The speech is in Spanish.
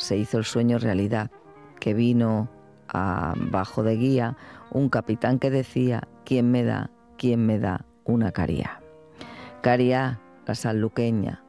se hizo el sueño realidad, que vino bajo de guía un capitán que decía: ¿quién me da una cariá? Cariá, la sanluqueña,